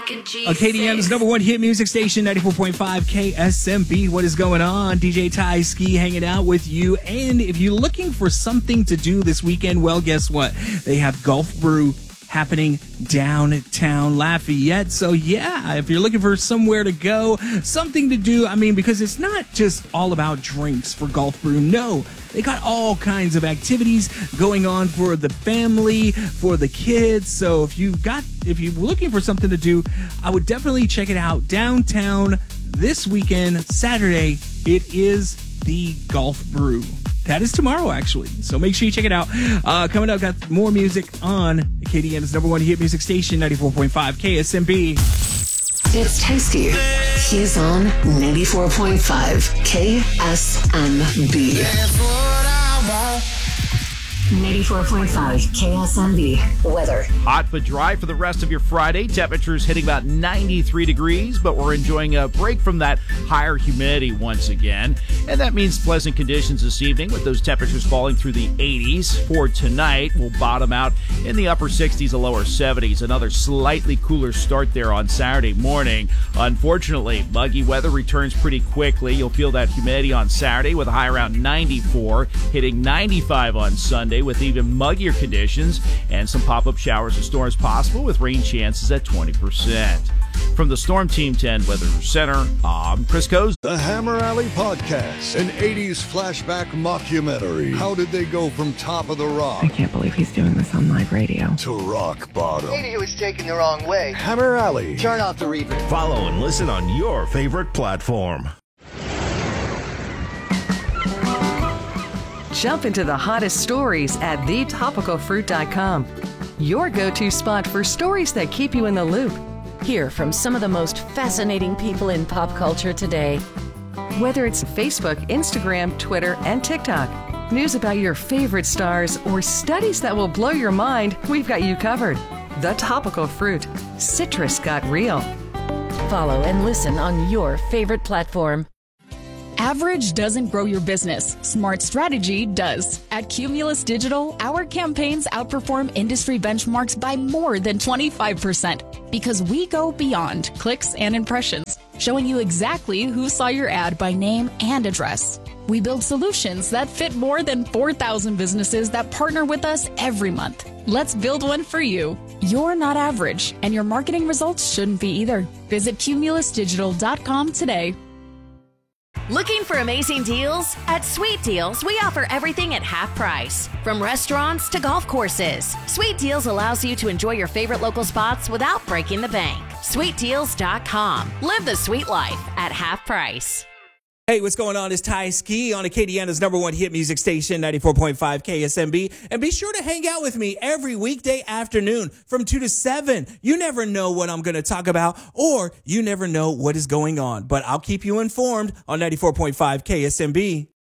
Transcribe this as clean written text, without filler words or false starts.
Acadiana's number one hit music station, 94.5 KSMB. What is going on? DJ Ty Ski hanging out with you. And if you're looking for something to do this weekend, well, guess what? They have Golf Brew happening downtown Lafayette. So yeah, if you're looking for somewhere to go, something to do, because it's not just all about drinks for Golf Brew. No, they got all kinds of activities going on for the family, for the kids. So if you're looking for something to do, I would definitely check it out downtown this weekend, Saturday. It is the Golf Brew. That is tomorrow, actually. So make sure you check it out. Coming up, got more music on Acadiana's number one hit music station, 94.5 KSMB. It's Tasty. He's on 94.5 KSMB. 94.5 KSMB. Weather. Hot but dry for the rest of your Friday. Temperatures hitting about 93 degrees, but we're enjoying a break from that higher humidity once again. And that means pleasant conditions this evening with those temperatures falling through the 80s. For tonight, we'll bottom out in the upper 60s to lower 70s. Another slightly cooler start there on Saturday morning. Unfortunately, muggy weather returns pretty quickly. You'll feel that humidity on Saturday with a high around 94, hitting 95 on Sunday, with even muggier conditions and some pop-up showers and storms possible with rain chances at 20%. From the Storm Team 10 Weather Center, I'm Chris Coase. The Hammer Alley Podcast, an 80s flashback mockumentary. How did they go from top of the rock? I can't believe he's doing this on live radio. To rock bottom. Maybe he was taken the wrong way. Hammer Alley. Turn off the reverb. Follow and listen on your favorite platform. Jump into the hottest stories at thetopicalfruit.com. Your go-to spot for stories that keep you in the loop. Hear from some of the most fascinating people in pop culture today. Whether it's Facebook, Instagram, Twitter, and TikTok, news about your favorite stars, or studies that will blow your mind, we've got you covered. The Topical Fruit. Citrus got real. Follow and listen on your favorite platform. Average doesn't grow your business. Smart strategy does. At Cumulus Digital, our campaigns outperform industry benchmarks by more than 25% because we go beyond clicks and impressions, showing you exactly who saw your ad by name and address. We build solutions that fit more than 4,000 businesses that partner with us every month. Let's build one for you. You're not average, and your marketing results shouldn't be either. Visit cumulusdigital.com today. Looking for amazing deals? At Sweet Deals, we offer everything at half price. From restaurants to golf courses, Sweet Deals allows you to enjoy your favorite local spots without breaking the bank. SweetDeals.com. Live the sweet life at half price. Hey, what's going on? It's Ty Ski on Acadiana's number one hit music station, 94.5 KSMB. And be sure to hang out with me every weekday afternoon from 2 to 7. You never know what I'm going to talk about, or you never know what is going on. But I'll keep you informed on 94.5 KSMB.